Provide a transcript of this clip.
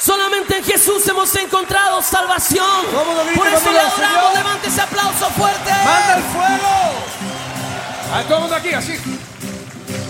Solamente en Jesús hemos encontrado salvación. Por eso le adoramos. Levante ese aplauso fuerte. ¡Manda el fuego! A todo el mundo aquí, así.